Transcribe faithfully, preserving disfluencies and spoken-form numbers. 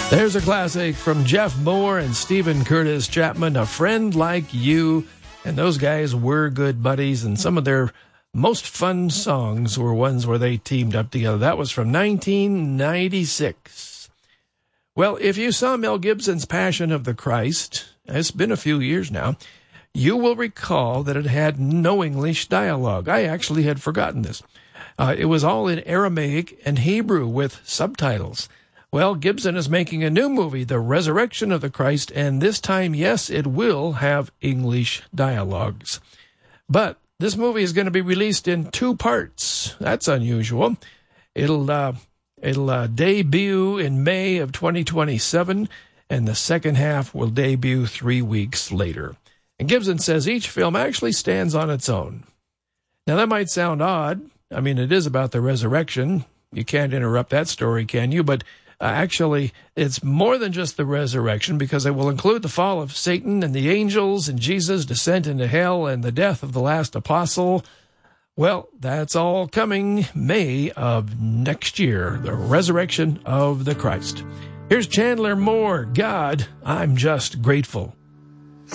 There's a classic from Jeff Moore and Stephen Curtis Chapman, A Friend Like You. And those guys were good buddies, and some of their most fun songs were ones where they teamed up together. That was from nineteen ninety-six. Well, if you saw Mel Gibson's Passion of the Christ, it's been a few years now, you will recall that it had no English dialogue. I actually had forgotten this. Uh, it was all in Aramaic and Hebrew with subtitles. Well, Gibson is making a new movie, The Resurrection of the Christ, and this time, yes, it will have English dialogues. But this movie is going to be released in two parts. That's unusual. It'll uh, it'll uh, debut in May of twenty twenty-seven, and the second half will debut three weeks later. And Gibson says each film actually stands on its own. Now, that might sound odd. I mean, it is about the resurrection. You can't interrupt that story, can you? But Uh, actually, it's more than just the resurrection, because it will include the fall of Satan and the angels and Jesus' descent into hell and the death of the last apostle. Well, that's all coming May of next year, the resurrection of the Christ. Here's Chandler Moore, God, I'm Just Grateful.